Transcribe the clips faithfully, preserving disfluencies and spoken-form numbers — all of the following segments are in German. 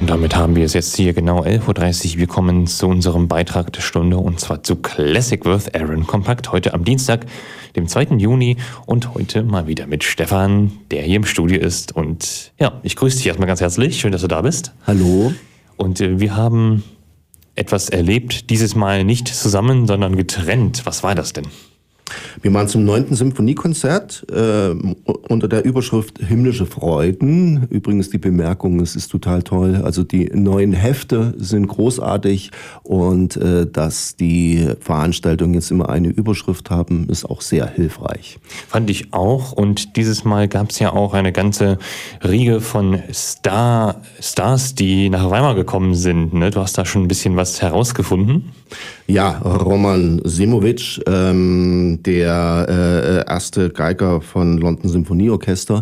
Und damit haben wir es jetzt hier genau elf Uhr dreißig. Wir kommen zu unserem Beitrag der Stunde und zwar zu Classic Worth Aaron Kompakt. Heute am Dienstag, dem zweiten Juni und heute mal wieder mit Stefan, der hier im Studio ist. Und ja, ich grüße dich erstmal ganz herzlich. Schön, dass du da bist. Hallo. Und äh, wir haben etwas erlebt, dieses Mal nicht zusammen, sondern getrennt. Was war das denn? Wir waren zum neunten Symphoniekonzert äh, unter der Überschrift Himmlische Freuden. Übrigens die Bemerkung, es ist total toll. Also die neuen Hefte sind großartig und äh, dass die Veranstaltungen jetzt immer eine Überschrift haben, ist auch sehr hilfreich. Fand ich auch. Und dieses Mal gab es ja auch eine ganze Riege von Star, Stars, die nach Weimar gekommen sind. Ne? Du hast da schon ein bisschen was herausgefunden. Ja, Roman Šimović, ähm, der äh, erste Geiger von London Symphonieorchester.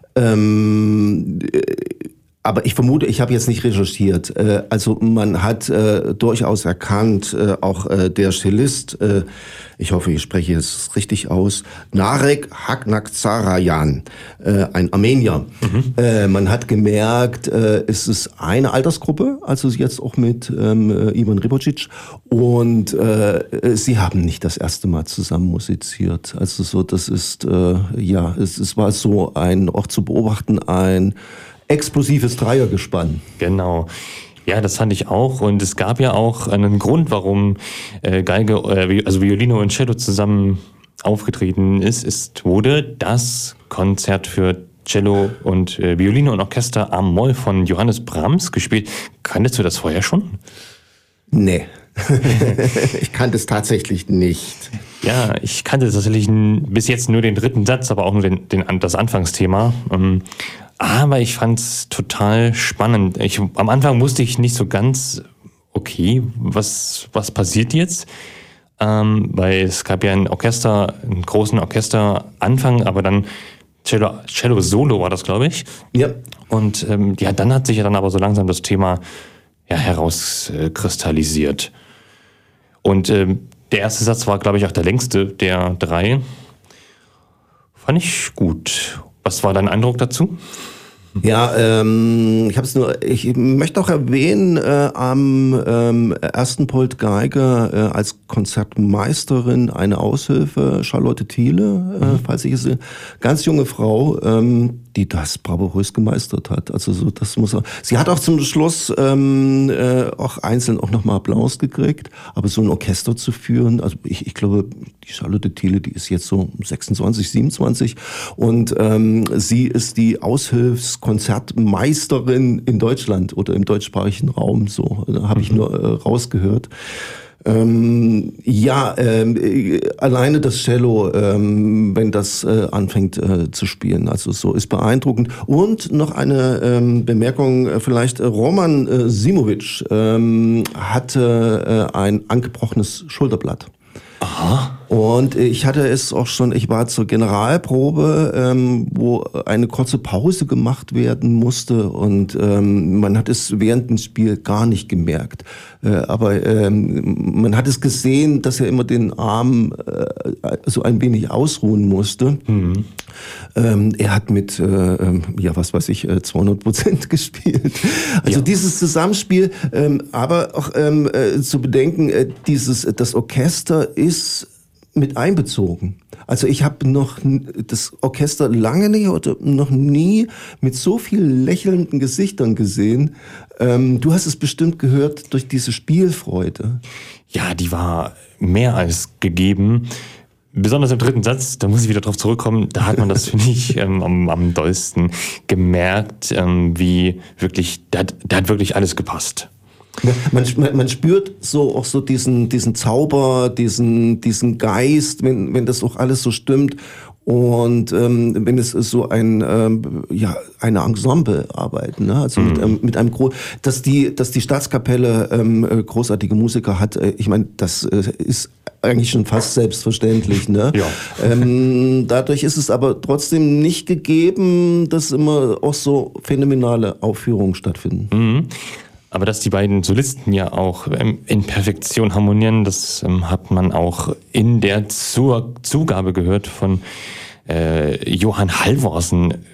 Ähm, aber ich vermute, ich habe jetzt nicht recherchiert. Äh, also man hat äh, durchaus erkannt, äh, auch äh, der Cellist, äh, ich hoffe, ich spreche es richtig aus, Narek Haghnaghzaryan, äh, ein Armenier. Mhm. Äh, man hat gemerkt, äh, es ist eine Altersgruppe, also jetzt auch mit ähm, Ivan Hribocic. Und äh, sie haben nicht das erste Mal zusammen musiziert. Also so, das ist, äh, ja, es, es war so ein, auch zu beobachten, ein explosives Dreiergespann. Genau. Ja, das fand ich auch. Und es gab ja auch einen Grund, warum äh, Geige, äh, also Violine und Cello zusammen aufgetreten ist. Es wurde das Konzert für Cello und äh, Violine und Orchester A-Moll von Johannes Brahms gespielt. Kanntest du das vorher schon? Nee. Ich kannte es tatsächlich nicht. Ja, ich kannte tatsächlich bis jetzt nur den dritten Satz, aber auch nur den, den, das Anfangsthema. Ähm, Aber ich fand's total spannend. Ich, am Anfang wusste ich nicht so ganz, okay, was, was passiert jetzt? Ähm, weil es gab ja ein Orchester, einen großen Orchesteranfang, aber dann Cello, Cello Solo war das, glaube ich. Ja. Und ähm, ja, dann hat sich ja dann aber so langsam das Thema ja, herauskristallisiert. Und ähm, der erste Satz war, glaube ich, auch der längste der drei. Fand ich gut. Was war dein Eindruck dazu? Ja, ähm, ich habe es nur. Ich möchte auch erwähnen, äh, am ähm, ersten Pult Geige äh, als Konzertmeisterin eine Aushilfe, Charlotte Thiele, äh, mhm. falls ich es sehe, ganz junge Frau, ähm, die das bravourös gemeistert hat. Also so, das muss er. Sie hat auch zum Schluss ähm, äh, auch einzeln auch nochmal Applaus gekriegt, aber so ein Orchester zu führen, also ich, ich glaube, die Charlotte Thiele, die ist jetzt so sechsundzwanzig, siebenundzwanzig und ähm, sie ist die Aushilfskonzertmeisterin in Deutschland oder im deutschsprachigen Raum, so da habe ich nur äh, rausgehört. Ähm, ja, ähm, alleine das Cello, ähm, wenn das äh, anfängt äh, zu spielen, also so ist beeindruckend. Und noch eine ähm, Bemerkung, äh, vielleicht Roman äh, Šimović ähm, hatte äh, ein angebrochenes Schulterblatt. Aha. Und ich hatte es auch schon, ich war zur Generalprobe, ähm, wo eine kurze Pause gemacht werden musste und ähm, man hat es während dem Spiel gar nicht gemerkt. Äh, aber ähm, man hat es gesehen, dass er immer den Arm äh, so ein wenig ausruhen musste. Mhm. Ähm, er hat mit, äh, ja was weiß ich, zweihundert Prozent gespielt. Also ja. Dieses Zusammenspiel, ähm, aber auch ähm, äh, zu bedenken, äh, dieses das Orchester ist mit einbezogen. Also ich habe noch das Orchester lange nicht oder noch nie mit so vielen lächelnden Gesichtern gesehen. Ähm, du hast es bestimmt gehört durch diese Spielfreude. Ja, die war mehr als gegeben. Besonders im dritten Satz, da muss ich wieder drauf zurückkommen, da hat man das, finde ich, ähm, am, am dollsten gemerkt, ähm, wie wirklich, da, da hat wirklich alles gepasst. Man, man spürt so auch so diesen, diesen Zauber, diesen, diesen Geist, wenn, wenn das auch alles so stimmt. Und ähm, wenn es so ein ähm, ja eine Ensemblearbeit, ne, also mhm. mit, ähm, mit einem Gro dass die dass die Staatskapelle ähm, großartige Musiker hat, äh, ich meine, das äh, ist eigentlich schon fast selbstverständlich, ne? Ja. Ähm, dadurch ist es aber trotzdem nicht gegeben, dass immer auch so phänomenale Aufführungen stattfinden. Mhm. Aber dass die beiden Solisten ja auch ähm, in Perfektion harmonieren, das ähm, hat man auch in der Zu- Zugabe gehört von äh, Johann Halvorsen.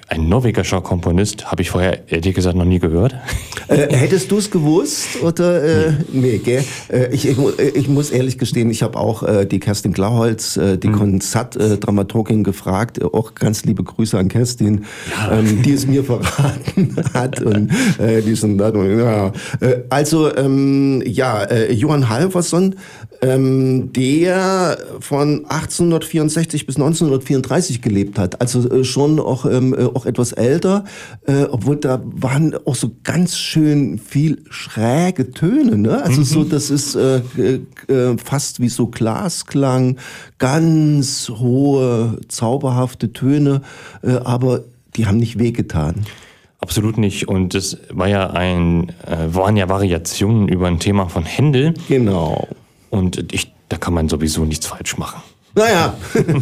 ein norwegischer Komponist, habe ich vorher ehrlich gesagt noch nie gehört. Äh, hättest du es gewusst? Oder, äh, nee, gell? Äh, ich, ich, ich muss ehrlich gestehen, ich habe auch äh, die Kerstin Glauholz, äh, die mhm. Konzert-Dramaturgin, gefragt. Auch ganz liebe Grüße an Kerstin, ja. ähm, die es mir verraten hat. Und, äh, diesen, ja. äh, also, ähm, ja, äh, Johann Halvorson, ähm, der von achtzehnhundertvierundsechzig bis neunzehnhundertvierunddreißig gelebt hat. Also äh, schon auch, ähm, auch etwas älter, äh, obwohl da waren auch so ganz schön viel schräge Töne, ne? Also mhm. so, das ist äh, äh, fast wie so Glasklang, ganz hohe, zauberhafte Töne, äh, aber die haben nicht wehgetan. Absolut nicht. Und es war ja ein, äh, waren ja Variationen über ein Thema von Händel. Genau. Und ich, da kann man sowieso nichts falsch machen. Naja,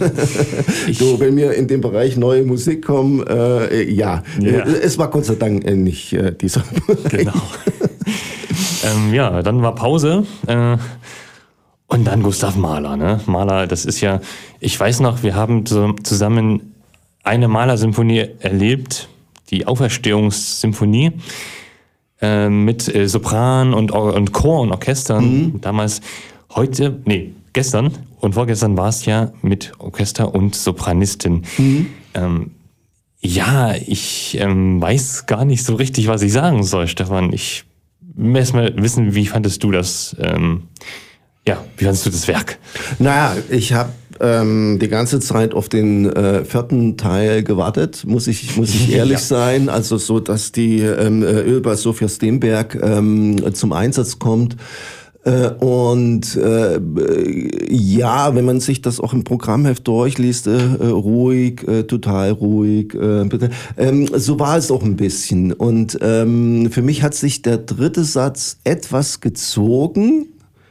so, wenn wir in den Bereich neue Musik kommen, äh, ja. ja, es war Gott sei Dank äh, nicht äh, dieser Bereich. Genau. ähm, ja, dann war Pause äh, und dann Gustav Mahler. Ne? Mahler, das ist ja, ich weiß noch, wir haben so zusammen eine Mahler-Symphonie erlebt, die Auferstehungssymphonie äh, mit äh, Sopran und, und Chor und Orchestern. Mhm. Damals, heute, nee, gestern und vorgestern war es ja mit Orchester und Sopranistin. Mhm. Ähm, ja, ich ähm, weiß gar nicht so richtig, was ich sagen soll, Stefan. Ich will erst mal wissen, wie fandest du das? Ähm, ja, wie fandest du das Werk? Naja, ich habe ähm, die ganze Zeit auf den äh, vierten Teil gewartet, muss ich muss ich ehrlich ja. sein. Also so, dass die ähm, Ölber Sophia Steenberg ähm, zum Einsatz kommt. Und äh, ja, wenn man sich das auch im Programmheft durchliest, äh, ruhig, äh, total ruhig, äh, bitte. Ähm, so war es auch ein bisschen. Und ähm, für mich hat sich der dritte Satz etwas gezogen.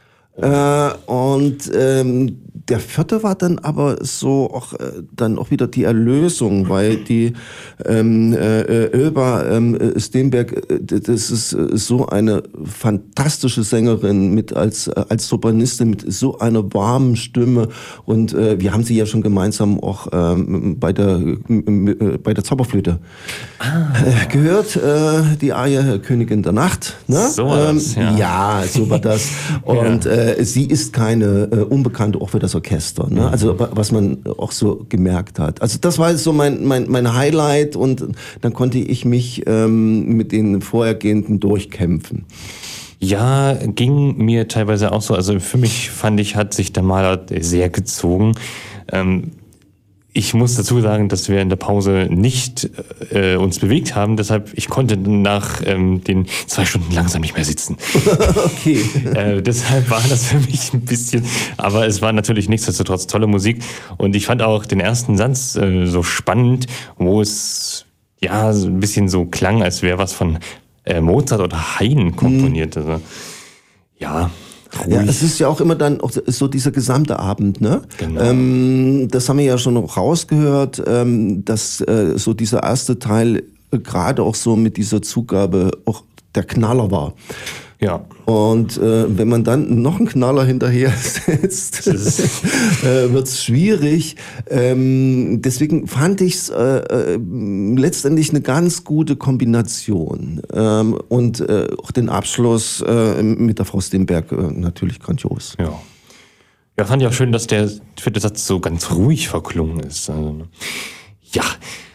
Äh, und ähm, der vierte war dann aber so auch äh, dann auch wieder die Erlösung, weil die ähm, äh, Ölber ähm, Steenberg, äh, das ist äh, so eine fantastische Sängerin mit als als Sopranistin mit so einer warmen Stimme und äh, wir haben sie ja schon gemeinsam auch ähm, bei der äh, bei der Zauberflöte ah. äh, gehört, äh, die Arie Königin der Nacht. Ne? So war das, ähm, ja. ja, so war das. Und ja. äh, sie ist keine äh, Unbekannte auch für das Orchester, ne? Also was man auch so gemerkt hat. Also das war so mein mein mein Highlight und dann konnte ich mich ähm, mit den vorhergehenden durchkämpfen. Ja, ging mir teilweise auch so. Also für mich fand ich, hat sich der Mahler sehr gezogen. Ähm, Ich muss dazu sagen, dass wir in der Pause nicht äh, uns bewegt haben. Deshalb, ich konnte nach ähm, den zwei Stunden langsam nicht mehr sitzen. Okay. äh, deshalb war das für mich ein bisschen, aber es war natürlich nichtsdestotrotz tolle Musik. Und ich fand auch den ersten Satz äh, so spannend, wo es ja so ein bisschen so klang, als wäre was von äh, Mozart oder Haydn komponiert. Mhm. Also, ja. Ruhig. Ja, es ist ja auch immer dann auch so dieser gesamte Abend, ne? Genau. Ähm, das haben wir ja schon rausgehört, ähm, dass äh, so dieser erste Teil äh, gerade auch so mit dieser Zugabe auch der Knaller war. Ja. Und äh, wenn man dann noch einen Knaller hinterher setzt, äh, wird's schwierig. Ähm, deswegen fand ich's äh, äh, letztendlich eine ganz gute Kombination. Ähm, und äh, auch den Abschluss äh, mit der Frau Steenberg äh, natürlich grandios. Ja. Ja, fand ich auch schön, dass der vierte Satz so ganz ruhig verklungen ist. Also, ja.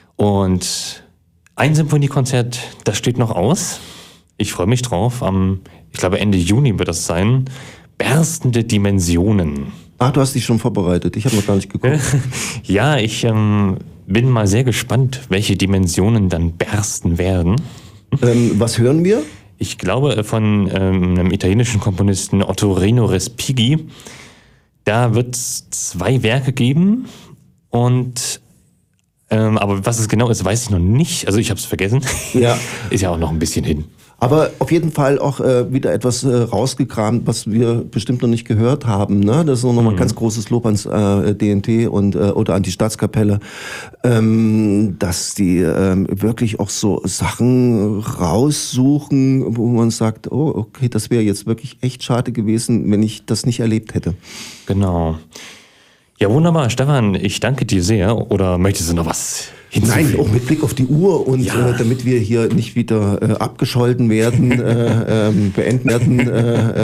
Und ein Symphoniekonzert, das steht noch aus. Ich freue mich drauf. Am, ich glaube, Ende Juni wird das sein. Berstende Dimensionen. Ach, du hast dich schon vorbereitet. Ich habe noch gar nicht geguckt. Ja, ich ähm, bin mal sehr gespannt, welche Dimensionen dann bersten werden. Ähm, was hören wir? Ich glaube, von ähm, einem italienischen Komponisten Ottorino Respighi. Da wird es zwei Werke geben. Und ähm, aber was es genau ist, weiß ich noch nicht. Also ich habe es vergessen. Ja. Ist ja auch noch ein bisschen hin. Aber auf jeden Fall auch äh, wieder etwas äh, rausgekramt, was wir bestimmt noch nicht gehört haben. Ne? Das ist noch mhm. mal ein ganz großes Lob ans äh, D N T und äh, oder an die Staatskapelle, ähm, dass die ähm, wirklich auch so Sachen raussuchen, wo man sagt, oh, okay, das wäre jetzt wirklich echt schade gewesen, wenn ich das nicht erlebt hätte. Genau. Ja, wunderbar. Stefan, ich danke dir sehr. Oder möchtest du noch was hinzufügen. Nein, auch mit Blick auf die Uhr und Ja. äh, damit wir hier nicht wieder äh, abgescholten werden, äh, ähm, beenden werden. Äh,